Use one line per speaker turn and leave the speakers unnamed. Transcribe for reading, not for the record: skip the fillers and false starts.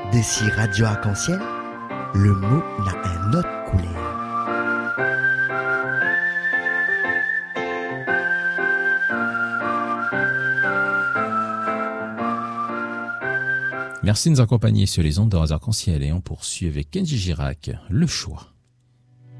D'ici Radio Arc-en-Ciel, le mot n'a un autre couleur.
Merci de nous accompagner sur les ondes de Radio Arc-en-Ciel et on poursuit avec Kenji Girac, Le Choix.